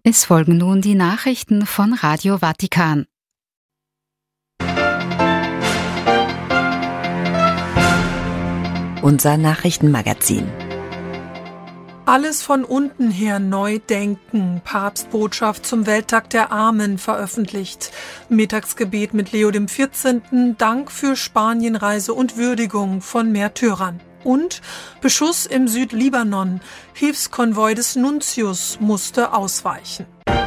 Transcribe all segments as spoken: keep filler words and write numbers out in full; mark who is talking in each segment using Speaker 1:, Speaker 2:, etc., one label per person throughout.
Speaker 1: Es folgen nun die Nachrichten von Radio Vatikan.
Speaker 2: Unser Nachrichtenmagazin.
Speaker 3: Alles von unten her neu denken. Papstbotschaft zum Welttag der Armen veröffentlicht. Mittagsgebet mit Leo dem vierzehnten. Dank für Spanienreise und Würdigung von Märtyrern. Und Beschuss im Südlibanon. Hilfskonvoi des Nuntius musste ausweichen.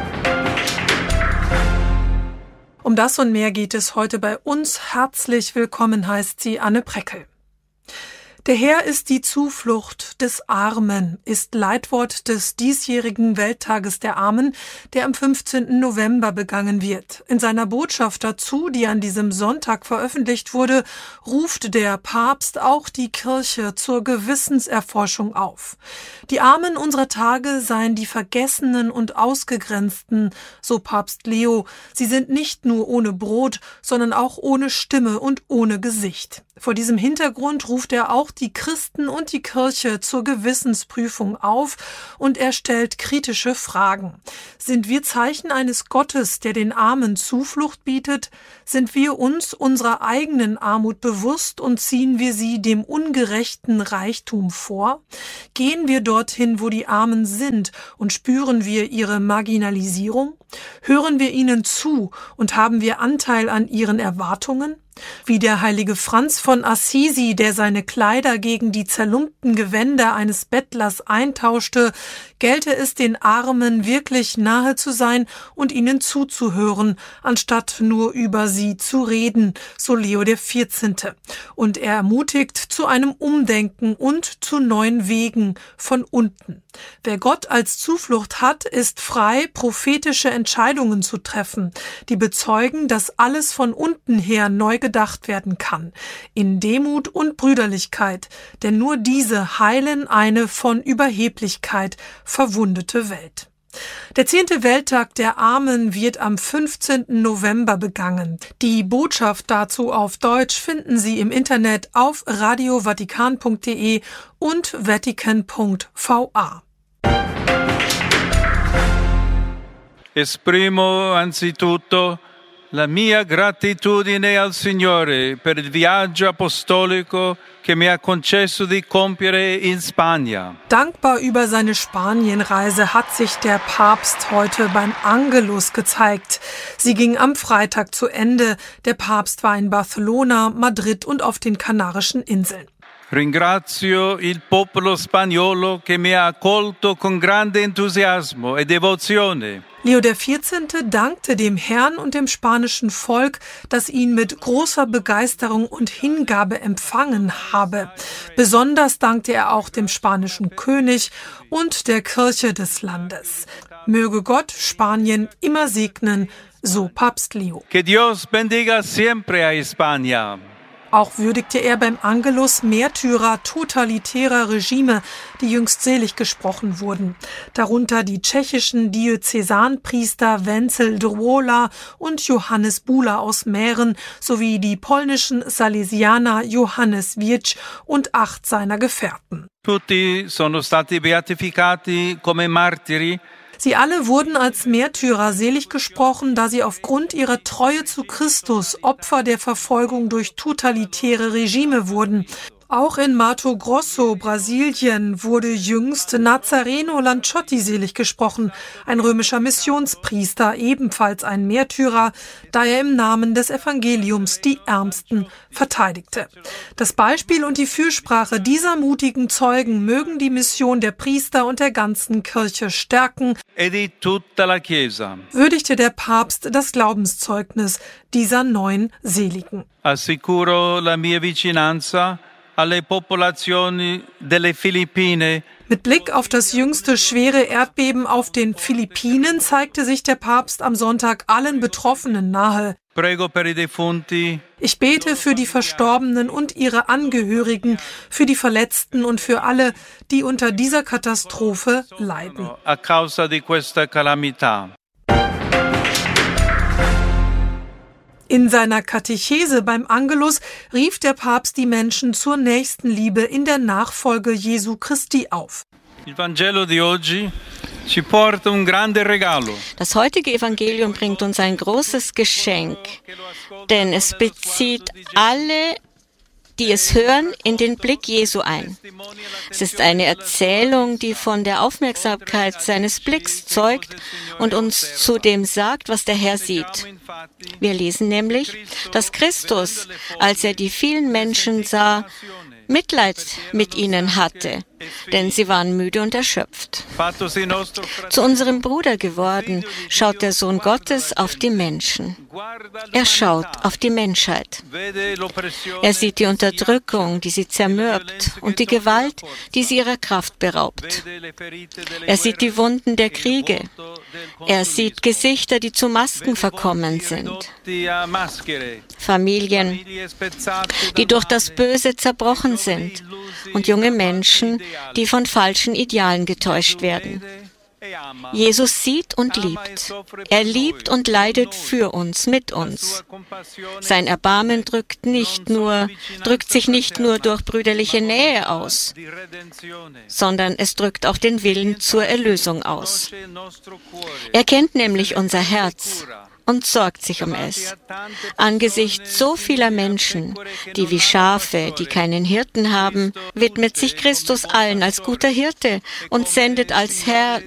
Speaker 3: Um das und mehr geht es heute bei uns. Herzlich willkommen heißt sie Anne Preckel. Der Herr ist die Zuflucht des Armen, ist Leitwort des diesjährigen Welttages der Armen, der am fünfzehnten November begangen wird. In seiner Botschaft dazu, die an diesem Sonntag veröffentlicht wurde, ruft der Papst auch die Kirche zur Gewissenserforschung auf. Die Armen unserer Tage seien die Vergessenen und Ausgegrenzten, so Papst Leo. Sie sind nicht nur ohne Brot, sondern auch ohne Stimme und ohne Gesicht. Vor diesem Hintergrund ruft er auch die Christen und die Kirche zur Gewissensprüfung auf und er stellt kritische Fragen. Sind wir Zeichen eines Gottes, der den Armen Zuflucht bietet? Sind wir uns unserer eigenen Armut bewusst und ziehen wir sie dem ungerechten Reichtum vor? Gehen wir dorthin, wo die Armen sind und spüren wir ihre Marginalisierung? Hören wir ihnen zu und haben wir Anteil an ihren Erwartungen? Wie der heilige Franz von Assisi, der seine Kleider gegen die zerlumpten Gewänder eines Bettlers eintauschte, gelte es den Armen wirklich nahe zu sein und ihnen zuzuhören, anstatt nur über sie zu reden, so Leo der vierzehnte. Und er ermutigt zu einem Umdenken und zu neuen Wegen von unten. Wer Gott als Zuflucht hat, ist frei, prophetische Entscheidungen zu treffen, die bezeugen, dass alles von unten her neu gedacht werden kann, in Demut und Brüderlichkeit, denn nur diese heilen eine von Überheblichkeit verwundete Welt. Der zehnte Welttag der Armen wird am fünfzehnten November begangen. Die Botschaft dazu auf Deutsch finden Sie im Internet auf radio vatikan punkt de und vatican punkt v a.
Speaker 4: Esprimo anzitutto la mia gratitudine al Signore per il viaggio apostolico che mi ha concesso di compiere in Spagna.
Speaker 3: Dankbar über seine Spanienreise hat sich der Papst heute beim Angelus gezeigt. Sie ging am Freitag zu Ende. Der Papst war in Barcelona, Madrid und auf den Kanarischen Inseln.
Speaker 4: Ringrazio il popolo spagnolo che mi ha accolto con grande entusiasmo e devozione.
Speaker 3: Leo der vierzehnte dankte dem Herrn und dem spanischen Volk, das ihn mit großer Begeisterung und Hingabe empfangen habe. Besonders dankte er auch dem spanischen König und der Kirche des Landes. Möge Gott Spanien immer segnen, so Papst Leo.
Speaker 4: Que Dios bendiga siempre a España.
Speaker 3: Auch würdigte er beim Angelus Märtyrer totalitärer Regime, die jüngst selig gesprochen wurden. Darunter die tschechischen Diözesanpriester Wenzel Drwola und Johannes Bula aus Mähren sowie die polnischen Salesianer Johannes Wiercz und acht seiner Gefährten.
Speaker 4: Tutti sono stati beatificati come martiri.
Speaker 3: Sie alle wurden als Märtyrer selig gesprochen, da sie aufgrund ihrer Treue zu Christus Opfer der Verfolgung durch totalitäre Regime wurden. Auch in Mato Grosso, Brasilien, wurde jüngst Nazareno Lanciotti selig gesprochen, ein römischer Missionspriester, ebenfalls ein Märtyrer, da er im Namen des Evangeliums die Ärmsten verteidigte. Das Beispiel und die Fürsprache dieser mutigen Zeugen mögen die Mission der Priester und der ganzen Kirche stärken,
Speaker 4: E di tutta la Chiesa.
Speaker 3: Würdigte der Papst das Glaubenszeugnis dieser neun Seligen.
Speaker 4: Assicuro la mia vicinanza alle popolazioni delle Filippine.
Speaker 3: Mit Blick auf das jüngste schwere Erdbeben auf den Philippinen zeigte sich der Papst am Sonntag allen Betroffenen nahe.
Speaker 4: Prego per i defunti.
Speaker 3: Ich bete für die Verstorbenen und ihre Angehörigen, für die Verletzten und für alle, die unter dieser Katastrophe leiden.
Speaker 4: A causa di questa calamità.
Speaker 3: In seiner Katechese beim Angelus rief der Papst die Menschen zur Nächstenliebe in der Nachfolge Jesu Christi auf.
Speaker 4: Il Vangelo di oggi ci porta un grande regalo.
Speaker 5: Das heutige Evangelium bringt uns ein großes Geschenk, denn es bezieht alle, die es hören, in den Blick Jesu ein. Es ist eine Erzählung, die von der Aufmerksamkeit seines Blicks zeugt und uns zu dem sagt, was der Herr sieht. Wir lesen nämlich, dass Christus, als er die vielen Menschen sah, Mitleid mit ihnen hatte, denn sie waren müde und erschöpft. Zu unserem Bruder geworden, schaut der Sohn Gottes auf die Menschen. Er schaut auf die Menschheit. Er sieht die Unterdrückung, die sie zermürbt, und die Gewalt, die sie ihrer Kraft beraubt. Er sieht die Wunden der Kriege. Er sieht Gesichter, die zu Masken verkommen sind. Familien, die durch das Böse zerbrochen sind. Und junge Menschen, die von falschen Idealen getäuscht werden. Jesus sieht und liebt. Er liebt und leidet für uns, mit uns. Sein Erbarmen drückt nicht nur, drückt sich nicht nur durch brüderliche Nähe aus, sondern es drückt auch den Willen zur Erlösung aus. Er kennt nämlich unser Herz und sorgt sich um es. Angesichts so vieler Menschen, die wie Schafe, die keinen Hirten haben, widmet sich Christus allen als guter Hirte und sendet als Herr